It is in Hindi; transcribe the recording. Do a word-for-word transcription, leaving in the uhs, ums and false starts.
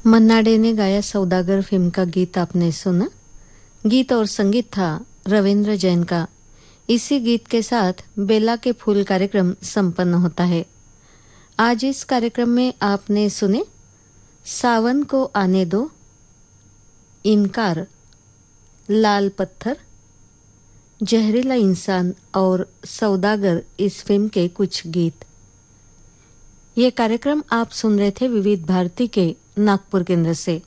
मन्ना डे ने गाया सौदागर फिल्म का गीत आपने सुना। गीत और संगीत था रविंद्र जैन का। इसी गीत के साथ बेला के फूल कार्यक्रम संपन्न होता है। आज इस कार्यक्रम में आपने सुने सावन को आने दो, इनकार, लाल पत्थर, जहरीला इंसान और सौदागर इस फिल्म के कुछ गीत। ये कार्यक्रम आप सुन रहे थे विविध भारती के नागपुर केंद्र से।